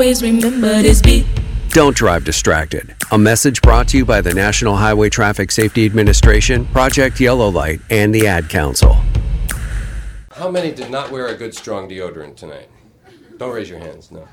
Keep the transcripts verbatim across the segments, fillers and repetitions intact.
Always remember this beat. Don't drive distracted. A message brought to you by the National Highway Traffic Safety Administration, Project Yellow Light, and the Ad Council. How many did not wear a good, strong deodorant tonight? Don't raise your hands, no.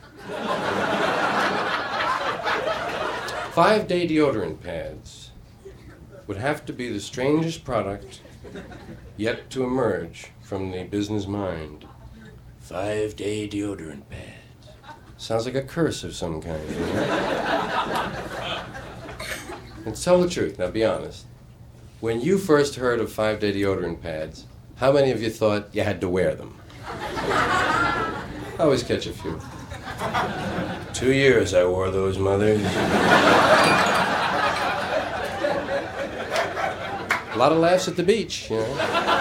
Five-day deodorant pads would have to be the strangest product yet to emerge from the business mind. Five-day deodorant pads. Sounds like a curse of some kind. You know? And tell the truth, now be honest. When you first heard of five-day deodorant pads, how many of you thought you had to wear them? I always catch a few. Two years I wore those mothers. A lot of laughs at the beach, you know.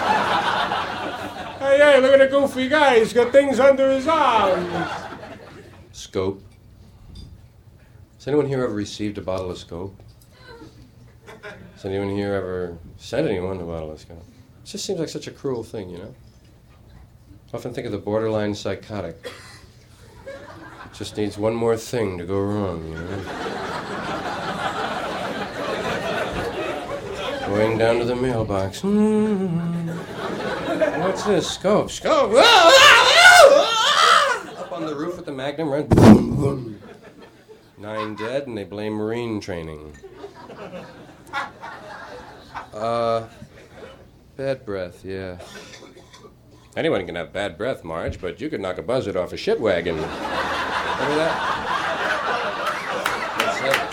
Hey, hey, look at the goofy guy. He's got things under his arms. Scope. Has anyone here ever received a bottle of Scope? Has anyone here ever sent anyone a bottle of Scope? It just seems like such a cruel thing, you know? I often think of the borderline psychotic. It just needs one more thing to go wrong, you know? Going down to the mailbox. Mm-hmm. What's this? Scope. Scope! Up on the roof with the Magnum, right? Boom, boom. Nine dead, and they blame Marine training. Uh, bad breath, yeah. Anyone can have bad breath, Marge, but you could knock a buzzard off a shit wagon. Remember that? That's it.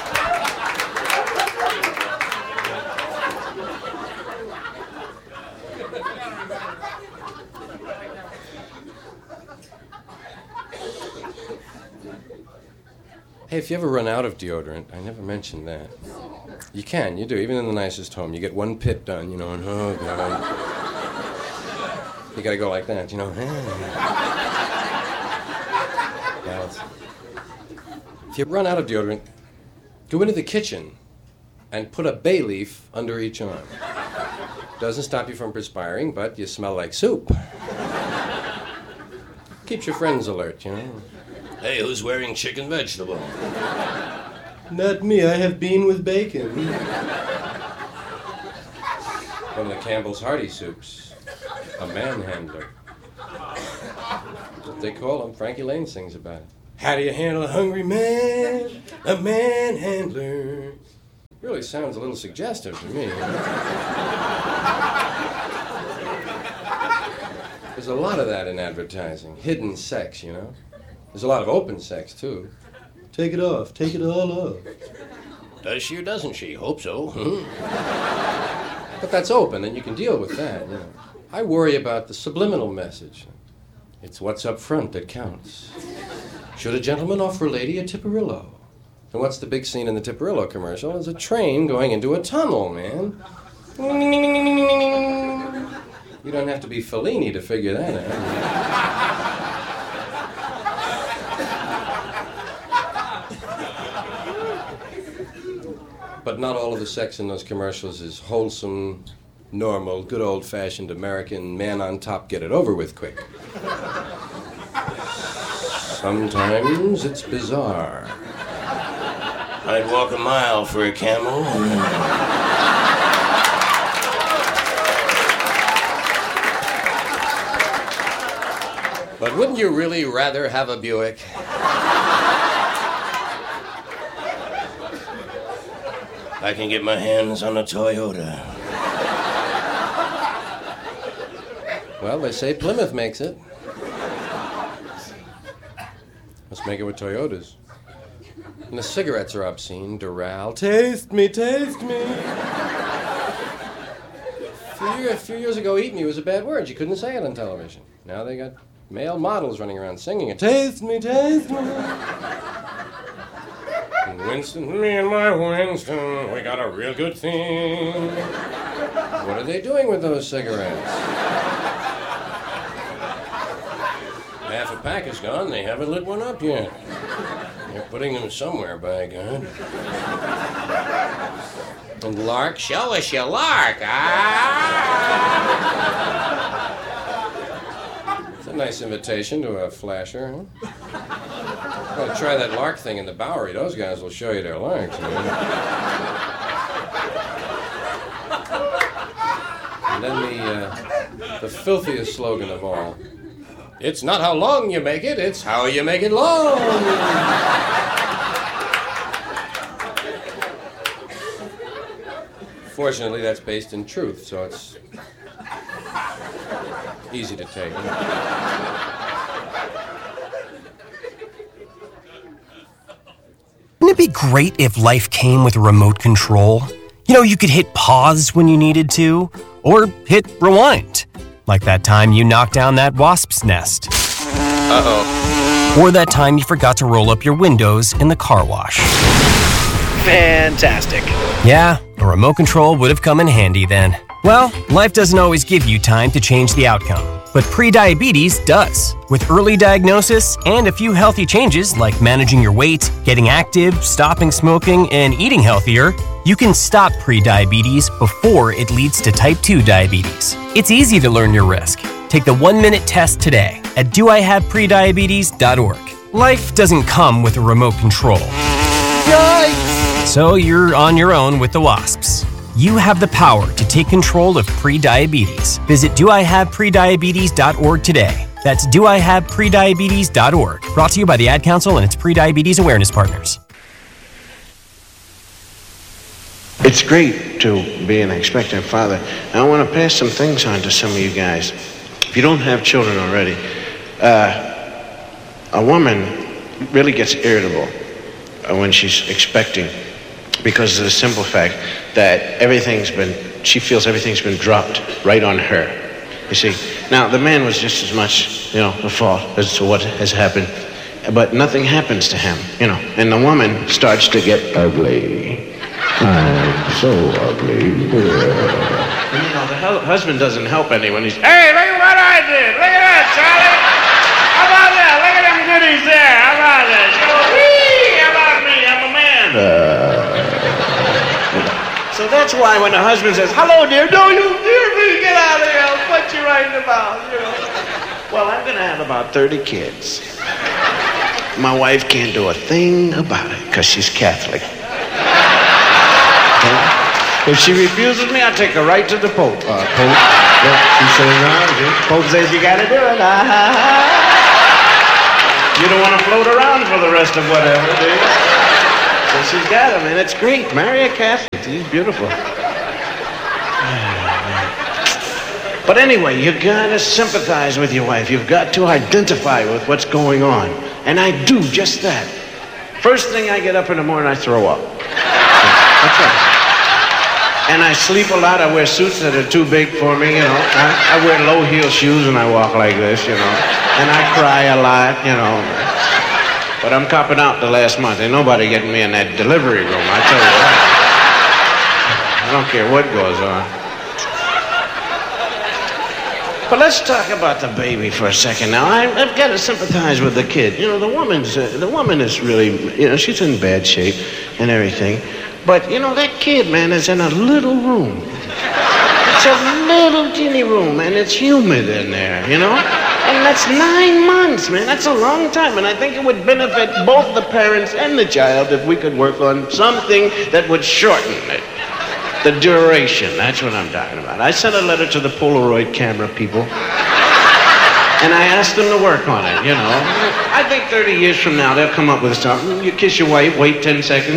Hey, if you ever run out of deodorant, I never mentioned that. You can, you do, even in the nicest home. You get one pit done, you know, and oh, God. You gotta go like that, you know. Now, if you run out of deodorant, go into the kitchen and put a bay leaf under each arm. Doesn't stop you from perspiring, but you smell like soup. Keeps your friends alert, you know. Hey, who's wearing chicken vegetable? Not me, I have bean with bacon. One of the Campbell's Hearty soups. A manhandler. That's what they call him. Frankie Lane sings about it. How do you handle a hungry man? A manhandler. Really sounds a little suggestive to me. There's a lot of that in advertising. Hidden sex, you know. There's a lot of open sex, too. Take it off. Take it all off. Does she or doesn't she? Hope so. Hmm? But that's open, and you can deal with that, you know. I worry about the subliminal message. It's what's up front that counts. Should a gentleman offer a lady a Tipperillo? And what's the big scene in the Tipperillo commercial? There's a train going into a tunnel, man. You don't have to be Fellini to figure that out. But not all of the sex in those commercials is wholesome, normal, good old-fashioned American, man on top, get it over with quick. Sometimes it's bizarre. I'd walk a mile for a camel. But wouldn't you really rather have a Buick? I can get my hands on a Toyota. Well, they say Plymouth makes it. Let's make it with Toyotas. And the cigarettes are obscene. Doral, taste me, taste me. A few, year, a few years ago, eat me was a bad word. You couldn't say it on television. Now they got male models running around singing it. Taste me, taste me. Winston, me and my Winston, we got a real good thing. What are they doing with those cigarettes? Half a pack is gone, they haven't lit one up yet. They're putting them somewhere, by God. And Lark, show us your Lark, ah! It's a nice invitation to a flasher, huh? Well, try that lark thing in the Bowery. Those guys will show you their larks, man. And then the, uh, the filthiest slogan of all. It's not how long you make it, it's how you make it long. Fortunately, that's based in truth, so it's easy to take. Wouldn't it be great if life came with a remote control? You know, you could hit pause when you needed to, or hit rewind. Like that time you knocked down that wasp's nest. Uh-oh. Or that time you forgot to roll up your windows in the car wash. Fantastic. Yeah, a remote control would have come in handy then. Well, life doesn't always give you time to change the outcome, but prediabetes does. With early diagnosis and a few healthy changes like managing your weight, getting active, stopping smoking, and eating healthier, you can stop prediabetes before it leads to type two diabetes. It's easy to learn your risk. Take the one-minute test today at do I have prediabetes dot org. Life doesn't come with a remote control. Yikes! So you're on your own with the wasps. You have the power to take control of prediabetes. Visit do I have prediabetes dot org today. That's do I have prediabetes dot org. Brought to you by the Ad Council and its prediabetes awareness partners. It's great to be an expectant father. I want to pass some things on to some of you guys. If you don't have children already, uh, a woman really gets irritable uh, when she's expecting, because of the simple fact that everything's been, she feels everything's been dropped right on her. You see, now the man was just as much, you know, the fault as to what has happened, but nothing happens to him, you know, and the woman starts to get ugly. I'm so ugly. Yeah. And, you know, the hu- husband doesn't help anyone. He's, hey, look at what I did. Look at that, Charlie. How about that? Look at them goodies there. How about that? You know, whee, how about me? I'm a man. Uh, so that's why when the husband says, hello, dear, no, you dear me, get out of here. I'll punch you right in the mouth, you know. Well, I'm going to have about thirty kids. My wife can't do a thing about it because she's Catholic. If she refuses me, I take her right to the Pope. Uh, Pope, yeah, she says, uh, Pope says you gotta do it. Uh-huh. You don't want to float around for the rest of whatever, do you? So she's got him, and it's great. Marry a Catholic. He's beautiful. But anyway, you gotta sympathize with your wife. You've got to identify with what's going on. And I do just that. First thing I get up in the morning, I throw up. That's right. And I sleep a lot. I wear suits that are too big for me, you know. I, I wear low heel shoes and I walk like this, you know. And I cry a lot, you know. But I'm copping out the last month. Ain't nobody getting me in that delivery room, I tell you what. I don't care what goes on. But let's talk about the baby for a second now. I, I've got to sympathize with the kid. You know, the woman's, uh, the woman is really, you know, she's in bad shape and everything. But, you know, that kid, man, is in a little room. It's a little teeny room, and it's humid in there, you know? And that's nine months, man. That's a long time. And I think it would benefit both the parents and the child if we could work on something that would shorten it. The duration, that's what I'm talking about. I sent a letter to the Polaroid camera people, and I asked them to work on it, you know. I think thirty years from now, they'll come up with something. You kiss your wife, wait ten seconds.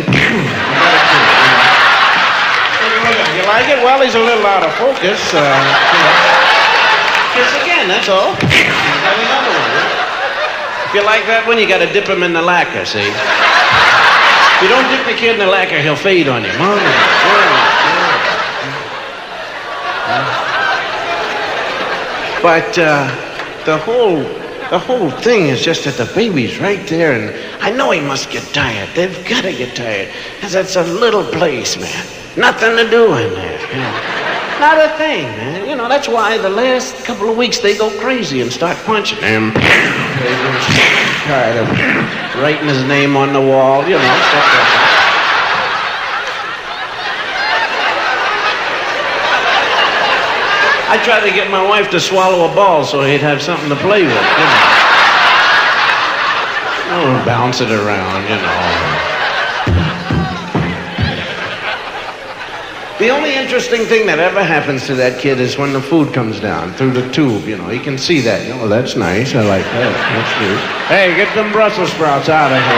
You like it? Well, he's a little out of focus. Uh, you know. Kiss again, that's all. Have another one. If you like that one, you got to dip him in the lacquer, see? If you don't dip the kid in the lacquer, he'll fade on you. Mom, but uh, the whole... The whole thing is just that the baby's right there, and I know he must get tired. They've got to get tired, because it's a little place, man. Nothing to do in there, you know. Not a thing, man. You know, that's why the last couple of weeks they go crazy and start punching him. Tired of writing his name on the wall, you know, stuff like that. I tried to get my wife to swallow a ball so he'd have something to play with. You know. Oh, bounce it around, you know. The only interesting thing that ever happens to that kid is when the food comes down through the tube, you know. He can see that. You know, well, that's nice. I like that. That's good. Hey, get them Brussels sprouts out of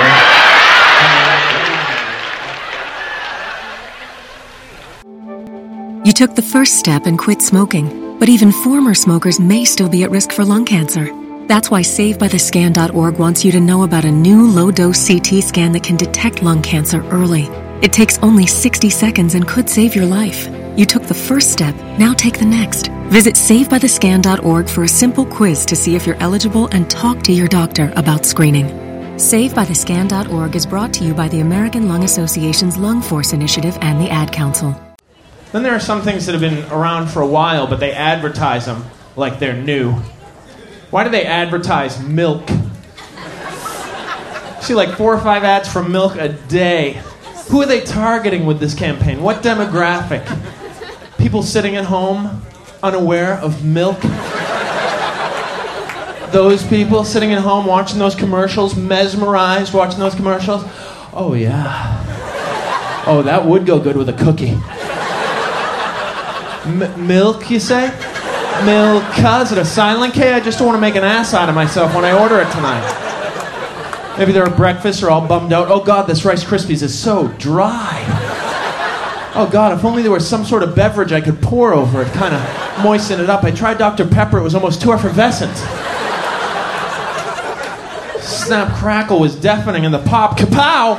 here. You took the first step and quit smoking, but even former smokers may still be at risk for lung cancer. That's why save by the scan dot org wants you to know about a new low-dose C T scan that can detect lung cancer early. It takes only sixty seconds and could save your life. You took the first step, now take the next. Visit save by the scan dot org for a simple quiz to see if you're eligible and talk to your doctor about screening. save by the scan dot org is brought to you by the American Lung Association's Lung Force Initiative and the Ad Council. Then there are some things that have been around for a while, but they advertise them like they're new. Why do they advertise milk? See like four or five ads for milk a day. Who are they targeting with this campaign? What demographic? People sitting at home, unaware of milk? Those people sitting at home watching those commercials, mesmerized watching those commercials? Oh, yeah. Oh, that would go good with a cookie. M- milk, you say? Milka? Is it a silent K? I just don't want to make an ass out of myself when I order it tonight. Maybe they're at breakfast or all bummed out. Oh, God, this Rice Krispies is so dry. Oh, God, if only there was some sort of beverage I could pour over it, kind of moisten it up. I tried Doctor Pepper. It was almost too effervescent. Snap Crackle was deafening, and the pop, kapow!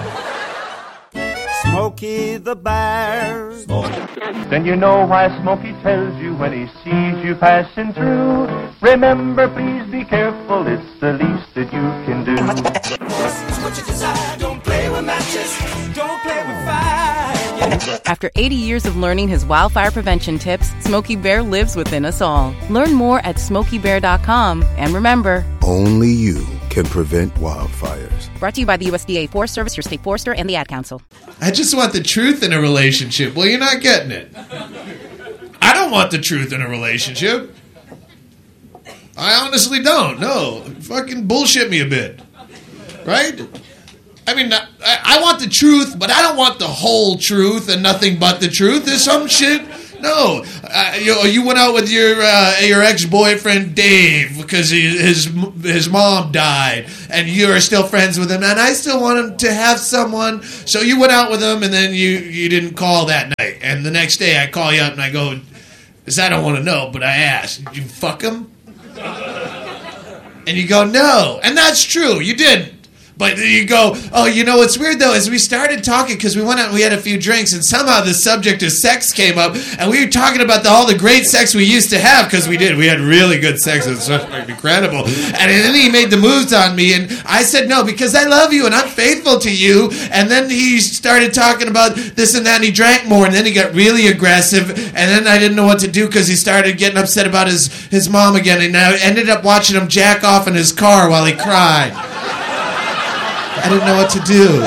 Smokey the Bear. Then you know why Smokey tells you when he sees you passing through. Remember, please be careful, it's the least that you can do. What you desire, don't play with matches, don't play with fire. After eighty years of learning his wildfire prevention tips, Smokey Bear lives within us all. Learn more at smokey bear dot com. And remember, only you can prevent wildfires. Brought to you by the U S D A Forest Service, your state forester, and the Ad Council. I just want the truth in a relationship. Well, you're not getting it. I don't want the truth in a relationship. I honestly don't. No. Fucking bullshit me a bit. Right? I mean, I, I want the truth, but I don't want the whole truth and nothing but the truth. There's some shit. No, uh, you, you went out with your uh, your ex-boyfriend Dave because he, his his mom died, and you're still friends with him, and I still want him to have someone. So you went out with him, and then you, you didn't call that night, and the next day I call you up and I go, because I don't want to know, but I asked, did you fuck him? And you go, no, and that's true, you didn't. But you go, oh, you know what's weird, though, is we started talking because we went out and we had a few drinks, and somehow the subject of sex came up, and we were talking about the, all the great sex we used to have, because we did. We had really good sex. It was incredible. And then he made the moves on me, and I said no, because I love you, and I'm faithful to you. And then he started talking about this and that, and he drank more, and then he got really aggressive, and then I didn't know what to do because he started getting upset about his, his mom again, and I ended up watching him jack off in his car while he cried. I didn't know what to do.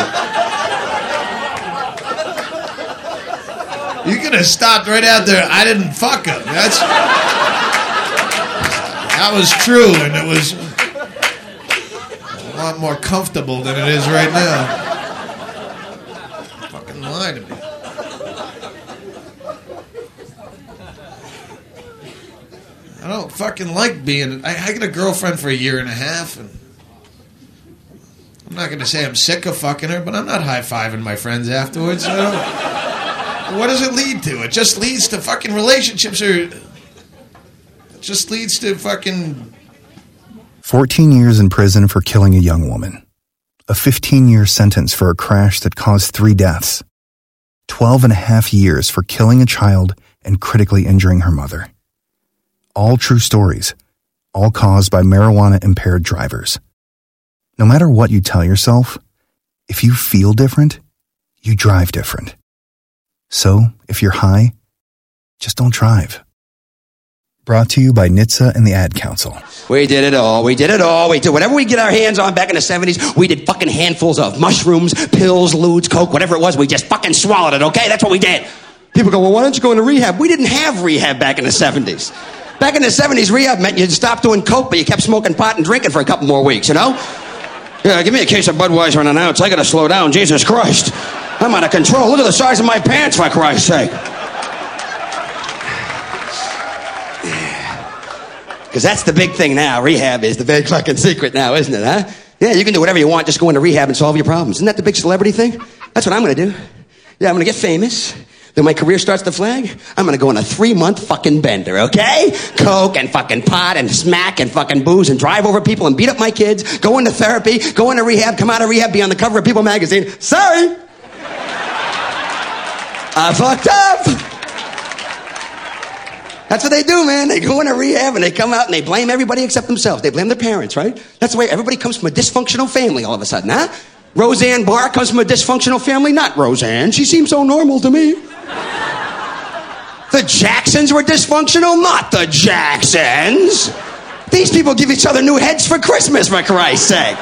You could have stopped right out there. I didn't fuck him. That's that was true, and it was a lot more comfortable than it is right now. Fucking lie to me. I don't fucking like being. I, I got a girlfriend for a year and a half, and I'm not going to say I'm sick of fucking her, but I'm not high-fiving my friends afterwards. You know? What does it lead to? It just leads to fucking relationships, or it just leads to fucking... fourteen years in prison for killing a young woman. A fifteen-year sentence for a crash that caused three deaths. twelve and a half years for killing a child and critically injuring her mother. All true stories, all caused by marijuana-impaired drivers. No matter what you tell yourself, if you feel different, you drive different. So, if you're high, just don't drive. Brought to you by N H T S A and the Ad Council. We did it all. We did it all. We did whatever we get our hands on back in the seventies. We did fucking handfuls of mushrooms, pills, ludes, coke, whatever it was. We just fucking swallowed it, okay? That's what we did. People go, well, why don't you go into rehab? We didn't have rehab back in the seventies. Back in the seventies, rehab meant you stopped doing coke, but you kept smoking pot and drinking for a couple more weeks, you know? Yeah, give me a case of Budweiser and an ounce. I gotta slow down. Jesus Christ. I'm out of control. Look at the size of my pants, for Christ's sake. Because that's the big thing now. Rehab is the big fucking secret now, isn't it, huh? Yeah, you can do whatever you want. Just go into rehab and solve your problems. Isn't that the big celebrity thing? That's what I'm going to do. Yeah, I'm going to get famous. Then my career starts to flag. I'm going to go on a three-month fucking bender, okay? Coke and fucking pot and smack and fucking booze and drive over people and beat up my kids, go into therapy, go into rehab, come out of rehab, be on the cover of People magazine. Sorry. I fucked up. That's what they do, man. They go into rehab and they come out and they blame everybody except themselves. They blame their parents, right? That's the way everybody comes from a dysfunctional family all of a sudden, huh? Roseanne Barr comes from a dysfunctional family. Not Roseanne. She seems so normal to me. The Jacksons were dysfunctional. Not the Jacksons. These people give each other new heads for Christmas, for Christ's sake.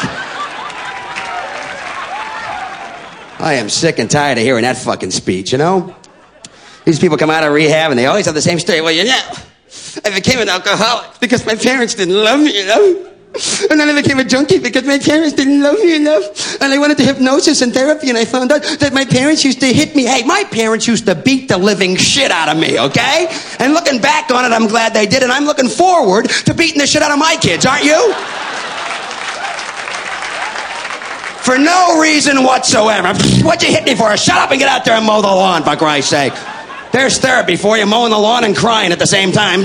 I am sick and tired of hearing that fucking speech, you know? These people come out of rehab and they always have the same story. Well, you know, I became an alcoholic because my parents didn't love me enough. And then I became a junkie because my parents didn't love me enough. And I went into hypnosis and therapy and I found out that my parents used to hit me. Hey, my parents used to beat the living shit out of me, okay? And looking back on it, I'm glad they did. And I'm looking forward to beating the shit out of my kids, aren't you? For no reason whatsoever. What'd you hit me for? Shut up and get out there and mow the lawn, for Christ's sake. There's therapy for you, mowing the lawn and crying at the same time.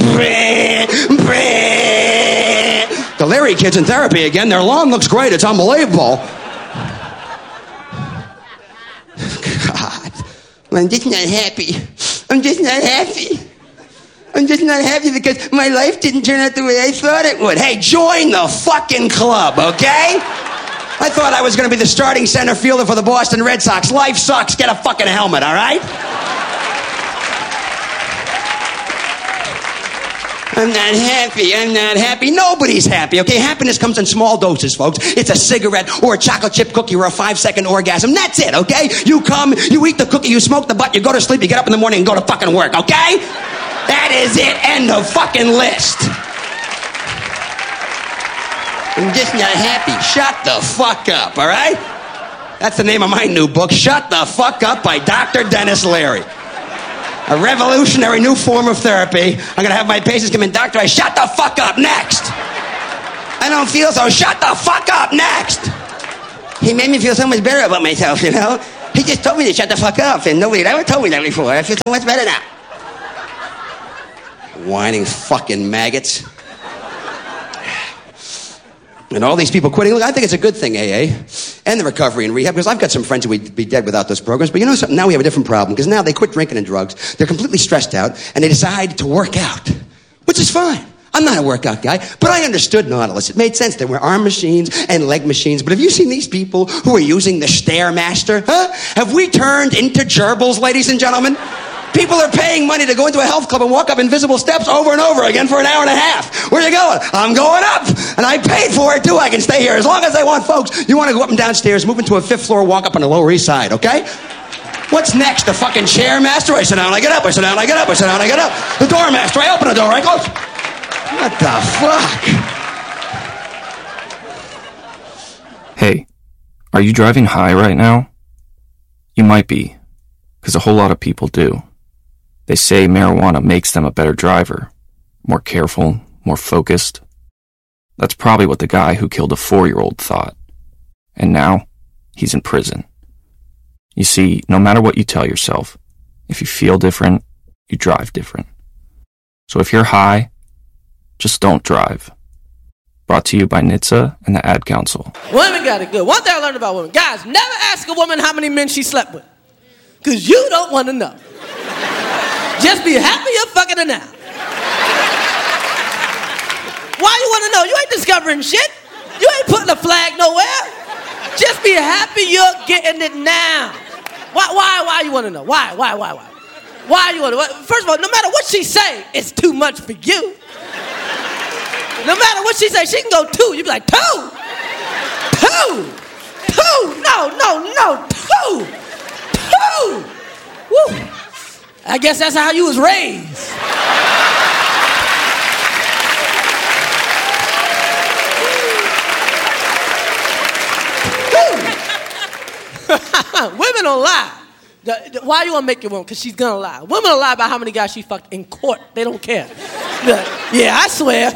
The Larry kids in therapy again. Their lawn looks great. It's unbelievable. God. I'm just not happy. I'm just not happy. I'm just not happy because my life didn't turn out the way I thought it would. Hey, join the fucking club, okay? I thought I was going to be the starting center fielder for the Boston Red Sox. Life sucks. Get a fucking helmet, all right? I'm not happy. I'm not happy. Nobody's happy, okay? Happiness comes in small doses, folks. It's a cigarette or a chocolate chip cookie or a five-second orgasm. That's it, okay? You come, you eat the cookie, you smoke the butt, you go to sleep, you get up in the morning and go to fucking work, okay? That is it. End of fucking list. I'm just not happy. Shut the fuck up, all right? That's the name of my new book, Shut the Fuck Up by Doctor Dennis Leary. A revolutionary new form of therapy. I'm going to have my patients come in, doctor, I shut the fuck up, next. I don't feel so, shut the fuck up, next. He made me feel so much better about myself, you know? He just told me to shut the fuck up, and nobody had ever told me that before. I feel so much better now. Whining fucking maggots. And all these people quitting. Look, I think it's a good thing, A A, and the recovery and rehab, because I've got some friends who would be dead without those programs. But you know something? Now we have a different problem, because now they quit drinking and drugs. They're completely stressed out, and they decide to work out, which is fine. I'm not a workout guy, but I understood Nautilus. It made sense. There were arm machines and leg machines. But have you seen these people who are using the Stairmaster? Huh? Have we turned into gerbils, ladies and gentlemen? People are paying money to go into a health club and walk up invisible steps over and over again for an hour and a half. Where are you going? I'm going up. And I paid for it, too. I can stay here as long as I want, folks. You want to go up and downstairs, move into a fifth floor, walk up on the Lower East Side, okay? What's next? The fucking Chairmaster? I sit down, I get up, I sit down, I get up, I sit down, I get up. The Doormaster, I open the door, I close. What the fuck? Hey, are you driving high right now? You might be, because a whole lot of people do. They say marijuana makes them a better driver, more careful, more focused. That's probably what the guy who killed a four-year-old thought. And now, he's in prison. You see, no matter what you tell yourself, if you feel different, you drive different. So if you're high, just don't drive. Brought to you by N H T S A and the Ad Council. Women got it good. One thing I learned about women, guys, never ask a woman how many men she slept with. Because you don't want to know. Just be happy you're fucking her now. Why you want to know? You ain't discovering shit. You ain't putting a flag nowhere. Just be happy you're getting it now. Why, why, why you want to know? Why, why, why, why? Why you want to know? First of all, no matter what she say, it's too much for you. No matter what she say, she can go two. You be like, two? Two? Two? No, no, no, two. Two. Woo. I guess that's how you was raised. Women don't lie. The, the, why you want to make your woman? Because she's going to lie. Women will lie about how many guys she fucked in court. They don't care. The, yeah, I swear.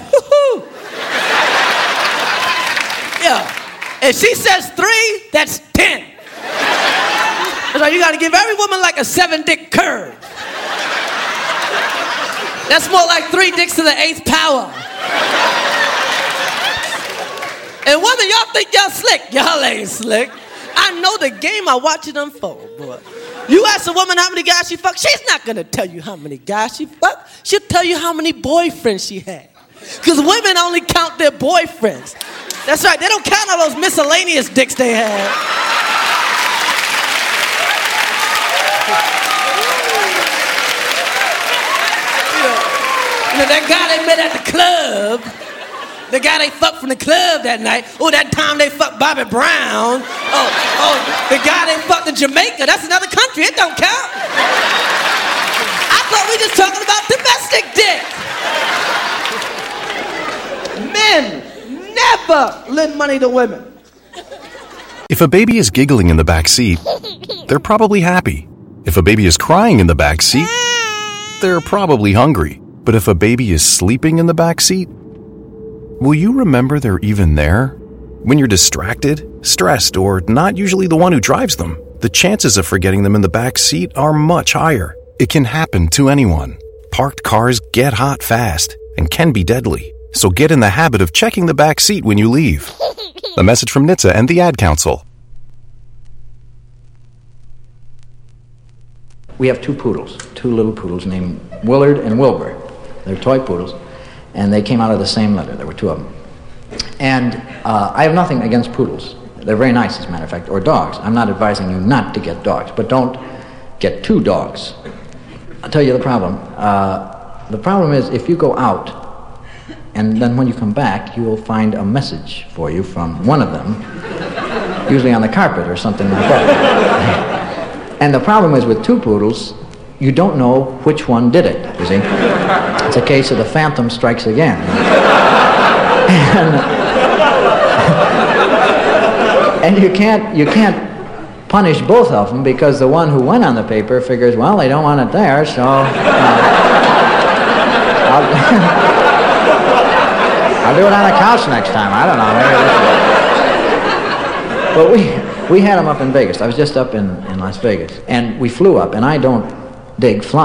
Yeah. If she says three, that's ten. So you got to give every woman like a seven-dick curve. That's more like three dicks to the eighth power. And women, y'all think y'all slick. Y'all ain't slick. I know the game. I watch it unfold, boy. You ask a woman how many guys she fucked, she's not going to tell you how many guys she fucked. She'll tell you how many boyfriends she had. Because women only count their boyfriends. That's right. They don't count all those miscellaneous dicks they had. You know, that guy they met at the club, the guy they fucked from the club that night, oh, that time they fucked Bobby Brown, oh, oh, the guy they fucked in Jamaica, that's another country, it don't count. I thought we just talking about domestic dick. Men never lend money to women. If a baby is giggling in the back seat, they're probably happy. If a baby is crying in the back seat, they're probably hungry. But if a baby is sleeping in the back seat, will you remember they're even there? When you're distracted, stressed, or not usually the one who drives them, the chances of forgetting them in the back seat are much higher. It can happen to anyone. Parked cars get hot fast and can be deadly. So get in the habit of checking the back seat when you leave. A message from N H T S A and the Ad Council. We have two poodles, two little poodles named Willard and Wilbur. They're toy poodles, and they came out of the same litter. There were two of them. And uh, I have nothing against poodles. They're very nice, as a matter of fact, or dogs. I'm not advising you not to get dogs, but don't get two dogs. I'll tell you the problem. Uh, the problem is if you go out, and then when you come back, you will find a message for you from one of them, usually on the carpet or something like that. And the problem is with two poodles, you don't know which one did it, you see. It's a case of the phantom strikes again. And, and you can't you can't punish both of them because the one who went on the paper figures, well, they don't want it there, so uh, I'll, I'll do it on the couch next time. I don't know. But we we had them up in Vegas. I was just up in, in Las Vegas, and we flew up, and I don't dig flying.